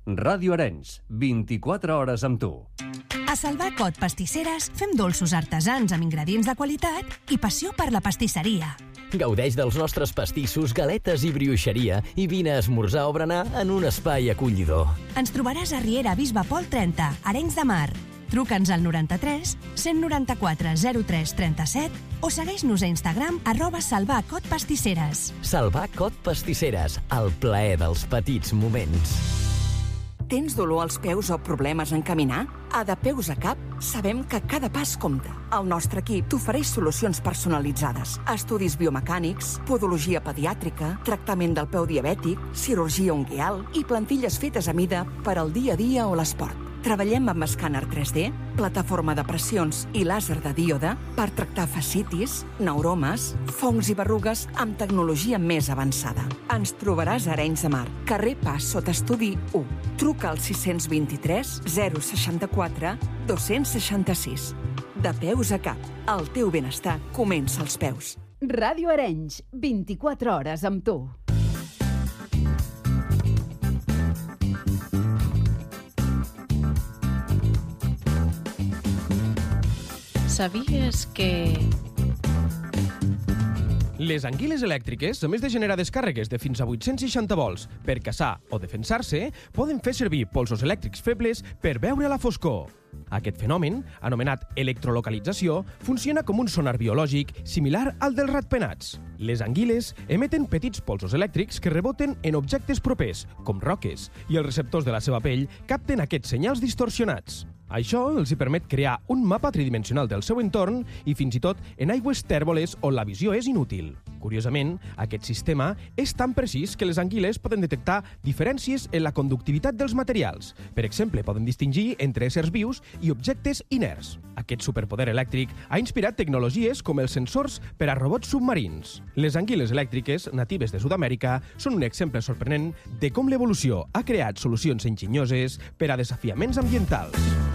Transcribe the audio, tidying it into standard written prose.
Ràdio Arenys, 24 hores amb tu. A Salvar Cot Pastisseres fem dolços artesans amb ingredients de qualitat i passió per la pastisseria. Gaudeix dels nostres pastissos, galetes i brioixeria i vine a esmorzar o berenar en un espai acollidor. Ens trobaràs a Riera Bisbe Pol 30, Arenys de Mar. Truca'ns al 93 194 03 37 o segueix-nos a Instagram @salvarcotpastisseres. Salvar Cot Pastisseres, el plaer dels petits moments. Tens dolor als peus o problemes en caminar? A De Peus a Cap sabem que cada pas compta. El nostre equip t'ofereix solucions personalitzades, estudis biomecànics, podologia pediàtrica, tractament del peu diabètic, cirurgia unguial i plantilles fetes a mida per al dia a dia o l'esport. Treballem amb escàner 3D, plataforma de pressions i làser de díode per tractar fascitis, neuromes, fongs i berrugues amb tecnologia més avançada. Ens trobaràs a Arenys de Mar, carrer Pas sota estudi 1. Truca al 623 064 266. De Peus a Cap, el teu benestar comença als peus. Ràdio Arenys, 24 hores amb tu. Sabies que... Les anguiles elèctriques, a més de generar descàrregues de fins a 860 volts per caçar o defensar-se, poden fer servir polsos elèctrics febles per veure la foscor. Aquest fenomen, anomenat electrolocalització, funciona com un sonar biològic similar al dels ratpenats. Les anguiles emeten petits polsos elèctrics que reboten en objectes propers, com roques, i els receptors de la seva pell capten aquests senyals distorsionats. Això els permet crear un mapa tridimensional del seu entorn i fins i tot en aigües tèrboles on la visió és inútil. Curiosament, aquest sistema és tan precís que les anguiles poden detectar diferències en la conductivitat dels materials. Per exemple, poden distingir entre éssers vius i objectes inerts. Aquest superpoder elèctric ha inspirat tecnologies com els sensors per a robots submarins. Les anguiles elèctriques, natives de Sud-amèrica, són un exemple sorprenent de com l'evolució ha creat solucions enginyoses per a desafiaments ambientals.